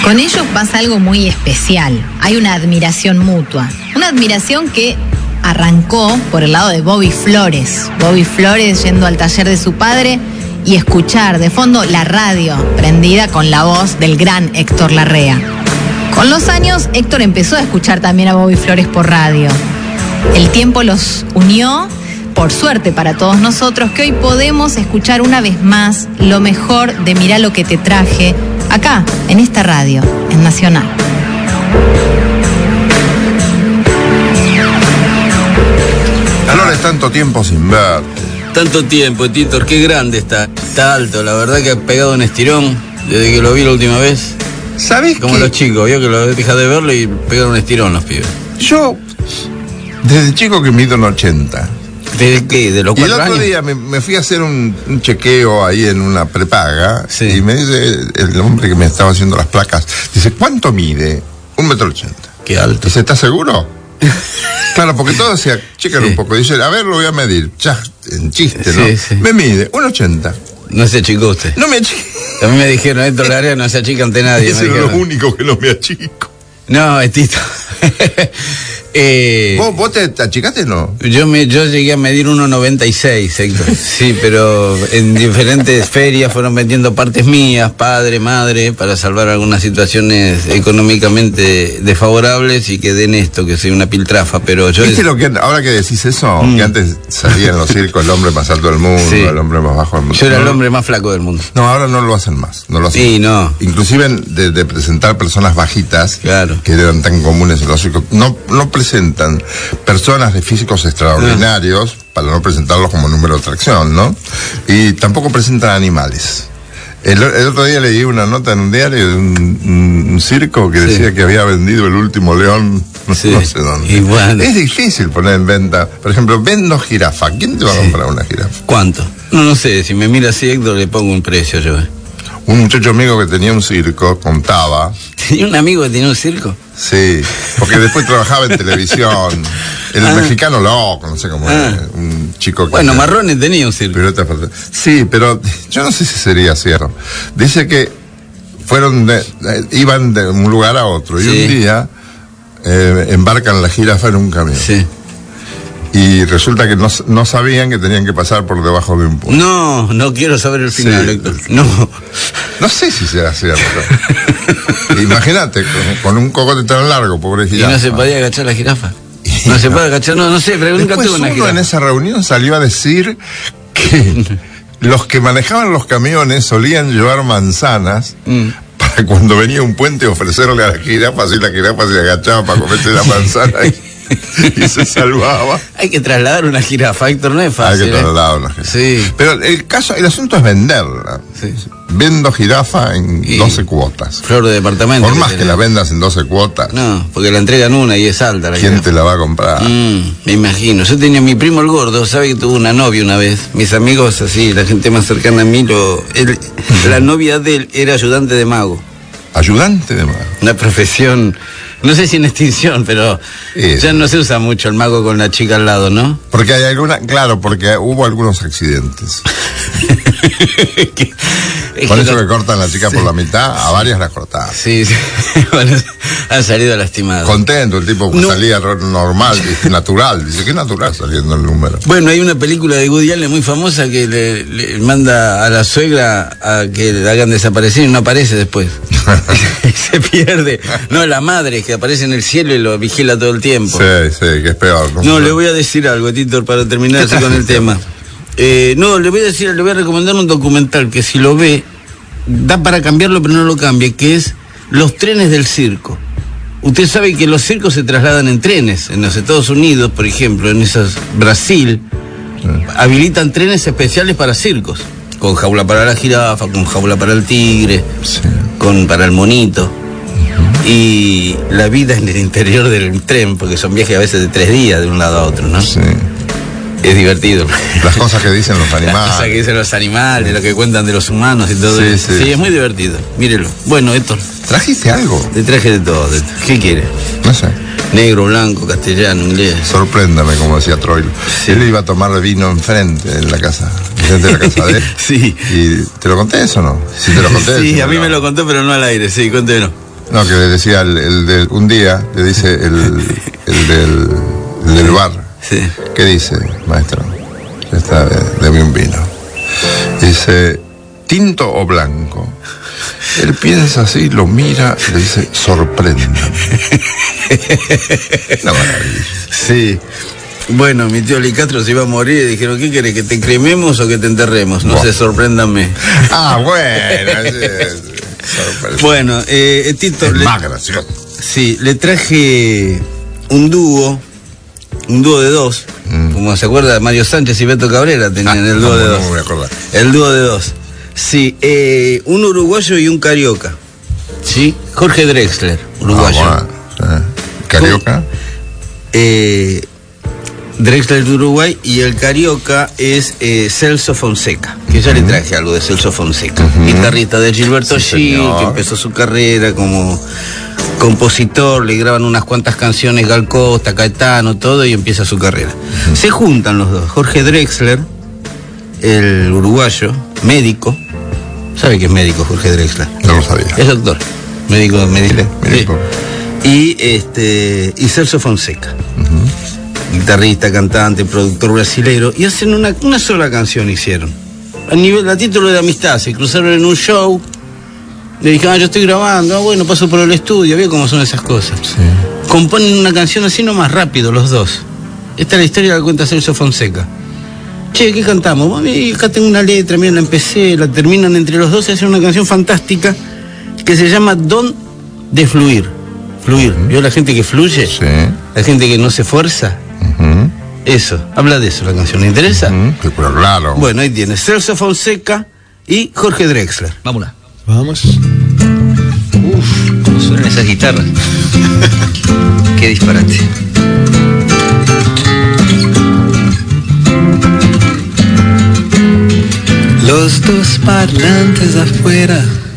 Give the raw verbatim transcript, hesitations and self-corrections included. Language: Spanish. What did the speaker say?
Con ellos pasa algo muy especial. Hay una admiración mutua. Una admiración que arrancó por el lado de Bobby Flores. Bobby Flores yendo al taller de su padre y escuchar de fondo la radio prendida con la voz del gran Héctor Larrea. Con los años, Héctor empezó a escuchar también a Bobby Flores por radio. El tiempo los unió, por suerte para todos nosotros, que hoy podemos escuchar una vez más lo mejor de Mirá lo que te traje, acá, en esta radio, en Nacional. Dolores, tanto tiempo sin ver. Tanto tiempo, Titor, qué grande está. Está alto, la verdad que ha pegado un estirón desde que lo vi la última vez. ¿Sabés Como qué? los chicos, vio que lo deja de verlo y pegaron un estirón los pibes. Yo, desde chico que mido un ochenta. ¿Desde qué? ¿De los Y el cuatro otro años? día me, me fui a hacer un, un chequeo ahí en una prepaga. Sí. Y me dice el hombre que me estaba haciendo las placas, dice, ¿cuánto mide? Un metro ochenta. Qué alto. Dice, ¿estás seguro? Claro, porque todo decía, chequen Sí. un poco. Dice, a ver, lo voy a medir. Ya, en chiste, ¿no? Sí, sí. Me mide un ochenta. No se achicó usted. No me achico. A mí me dijeron, esto la área no se achica ante nadie. Ese me es lo dijeron. único que no me achico. No, es Tito. eh, ¿Vos, vos te, te achicaste o no? yo, me, yo llegué a medir uno noventa y seis, Héctor. Sí, pero en diferentes ferias fueron vendiendo partes mías, padre, madre, para salvar algunas situaciones económicamente desfavorables y quedé en esto, que soy una piltrafa, pero yo... ¿Viste lo que, ahora que decís eso, Mm. que antes salía en los circos el hombre más alto del mundo, Sí. el hombre más bajo del mundo? Yo era el No, hombre más flaco del mundo. No, ahora no lo hacen más, no lo hacen. Sí, no. Inclusive de, de presentar personas bajitas, Claro. que eran tan comunes en los circos, no, no presentan personas de físicos extraordinarios, para no presentarlos como número de atracción, ¿no? Y tampoco presentan animales. El, el otro día leí una nota en un diario de un, un- un circo que Sí. decía que había vendido el último león, no, Sí. no sé dónde. Y bueno. Es difícil poner en venta. Por ejemplo, vendo jirafa. ¿Quién te va a Sí. comprar una jirafa? ¿Cuánto? No, no sé, si me mira así, Héctor, le pongo un precio yo. eh. Un muchacho amigo que tenía un circo contaba. ¿Tenía un amigo que tenía un circo? Sí, porque después trabajaba en televisión. El Ah. mexicano loco, no sé cómo Ah. era, un chico que... Bueno, hacía Marrones tenía un circo. piruetas para- Sí, pero yo no sé si sería cierto. Dice que fueron de- de- iban de un lugar a otro y Sí. un día eh, embarcan la jirafa en un camión. Sí. Y resulta que no, no sabían que tenían que pasar por debajo de un puente. No, no quiero saber el final, Sí. Héctor. No. No sé si será cierto. Imagínate, con, con un cocote tan largo, pobre ¿Y jirafa. no se podía agachar la jirafa? No se puede agachar, no, no sé, pero nunca Después tuve una uno jirafa. en esa reunión salió a decir que los que manejaban los camiones solían llevar manzanas Mm. para cuando venía un puente ofrecerle a la jirafa, así la jirafa se agachaba para comerse la manzana y, y se salvaba. Hay que trasladar una jirafa, Héctor, no es Hay fácil. que ¿eh? trasladar una jirafa. Sí. Pero el caso, el asunto es venderla. Sí. Vendo jirafa en Y- doce cuotas. Flor de departamento. Por más que tenés. la vendas en doce cuotas, No, porque la entregan una y es alta la ¿quién jirafa. te la va a comprar? Mm, me imagino. Yo tenía mi primo el gordo, sabe que tuvo una novia una vez. Mis amigos, así, la gente más cercana a mí, lo, él- la novia de él era ayudante de mago. Ayudante de mar. Una profesión, no sé si en extinción, pero Sí. ya no se usa mucho el mago con la chica al lado, ¿no? Porque hay alguna, claro, porque hubo algunos accidentes. Que- es Por que eso lo- que cortan la chica por la mitad, a varias las cortaban. Sí, sí. Bueno, han salido lastimados. Contento, el tipo que No. salía ro- normal, dice, natural. Dice, qué natural saliendo el número. Bueno, hay una película de Woody Allen muy famosa que le, le manda a la suegra a que le hagan desaparecer y no aparece después. Se pierde. No, la madre que aparece en el cielo y lo vigila todo el tiempo. Sí, sí, que es peor. No, le voy a decir algo, Titor, para terminar así con el tema. Eh, no, le voy a decir, le voy a recomendar un documental que si lo ve, da para cambiarlo, pero no lo cambie, que es Los trenes del circo. Usted sabe que los circos se trasladan en trenes. En los Estados Unidos, por ejemplo, en esos Brasil, habilitan trenes especiales para circos. Con jaula para la jirafa, con jaula para el tigre, Sí. con para el monito. Y la vida en el interior del tren, porque son viajes a veces de tres días de un lado a otro, ¿no? Sí. Es divertido. Las cosas que dicen los Las cosas que animales. dicen los animales, lo que cuentan de los humanos y todo Sí, eso. sí. Sí, es muy divertido. Mírelo. Bueno, Héctor, ¿Trajiste algo? te traje de todo. de- ¿Qué quiere? No sé. Negro, blanco, castellano, inglés. Sorpréndame, como decía Troilo. Sí. Él iba a tomar vino enfrente, en la casa, enfrente de la casa de él. Sí. ¿Y te lo conté eso o no? Si te lo conté. Sí, a mí decímelo. me lo contó, pero no al aire. Sí, cuéntenos. No, que le decía el, el de, un día, le dice el, el, del, el del bar. Sí. ¿Qué dice, maestro? Ya está, deme un vino. Dice, ¿tinto o blanco? Él piensa así, lo mira y le dice, sorpréndame. Una maravilla. Sí. Bueno, mi tío Licastro se iba a morir y dijeron, ¿qué querés, que te crememos o que te enterremos? No sé, sorpréndame. Ah, bueno. Sí, bueno, eh, Tito... Es le, más gracioso. Sí, le traje un dúo, un dúo de dos, mm. como se acuerda, Mario Sánchez y Beto Cabrera tenían ah, el dúo no, de dos. No me voy a acordar. El dúo de dos. Sí, eh, un uruguayo y un carioca. Sí, Jorge Drexler, uruguayo. Ah, bueno. ¿Carioca? Eh, Drexler de Uruguay y el carioca es eh, Celso Fonseca, que ya uh-huh. le traje algo de Celso Fonseca, uh-huh. guitarrista de Gilberto sí, Gil, que empezó su carrera como compositor, le graban unas cuantas canciones Gal Costa, Caetano, todo, y empieza su carrera. Uh-huh. Se juntan los dos, Jorge Drexler, el uruguayo, médico. ¿Sabe que es médico Jorge Drexler? No lo sabía. Es doctor, médico, médico. médico. Sí. Y este y Celso Fonseca, uh-huh. guitarrista, cantante, productor brasilero, y hacen una, una sola canción hicieron. A nivel, a título de amistad, se cruzaron en un show, le dijeron, ah, yo estoy grabando, ah, bueno, paso por el estudio, ve cómo son esas cosas. Sí. Componen una canción así nomás rápido los dos. Esta es la historia que cuenta Celso Fonseca. Che, ¿qué cantamos? Bueno, acá tengo una letra, miren, la empecé, la terminan entre los dos y hacen una canción fantástica que se llama Don de Fluir. Fluir. Uh-huh. ¿Vio la gente que fluye? Sí. La gente que no se esfuerza. Uh-huh. Eso, habla de eso la canción, ¿le interesa? Uh-huh. Sí, pero claro. Bueno, ahí tienes Celso Fonseca y Jorge Drexler. Vámonos. Vamos. Uf, cómo suenan esas guitarras. Qué disparate. Los dos parlantes afuera